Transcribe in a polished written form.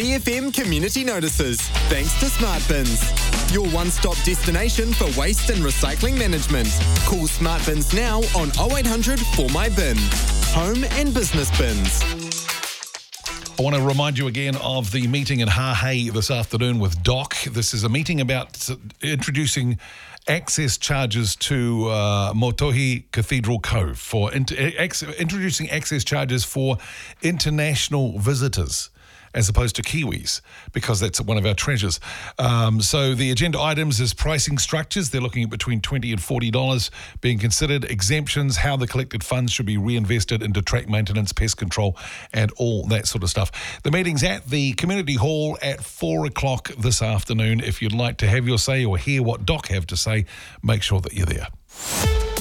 BFM Community Notices, thanks to Smart Bins. Your one-stop destination for waste and recycling management. Call Smart Bins now on 0800 For My Bin. Home and business bins. I want to remind you again of the meeting in Hahei this afternoon with Doc. This is a meeting about introducing access charges to Motohi Cathedral Cove, for introducing access charges for international visitors as opposed to Kiwis, because that's one of our treasures. So the agenda items is pricing structures. They're looking at between $20 and $40 being considered, exemptions, how the collected funds should be reinvested into track maintenance, pest control, and all that sort of stuff. The meeting's at the Community Hall at 4 o'clock this afternoon. If you'd like to have your say or hear what Doc have to say, make sure that you're there.